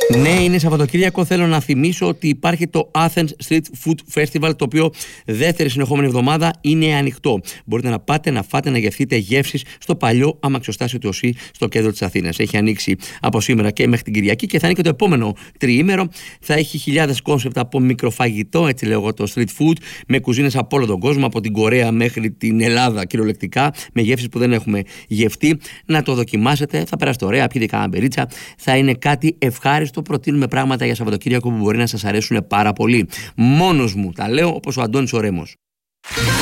Ναι, είναι Σαββατοκύριακο. Θέλω να θυμίσω ότι υπάρχει το Athens Street Food Festival, το οποίο δεύτερη συνεχόμενη εβδομάδα είναι ανοιχτό. Μπορείτε να πάτε, να φάτε, να γευτείτε γεύσεις στο παλιό αμαξιοστάσιο του ΟΣΥ στο κέντρο της Αθήνας. Έχει ανοίξει από σήμερα και μέχρι την Κυριακή και θα είναι και το επόμενο τριήμερο. Θα έχει χιλιάδες κόνσεπτ από μικροφαγητό, έτσι λέγω, το street food, με κουζίνες από όλο τον κόσμο, από την Κορέα μέχρι την Ελλάδα κυριολεκτικά, με γεύσεις που δεν έχουμε γευτεί. Να το δοκιμάσετε, θα περάσετε ωραία, πιείτε κανένα μπερίτσα. Θα είναι κάτι ευχάριστο. Προτείνουμε πράγματα για Σαββατοκύριακο που μπορεί να σας αρέσουν πάρα πολύ. Μόνος μου τα λέω, όπως ο Αντώνης ο Ρέμος.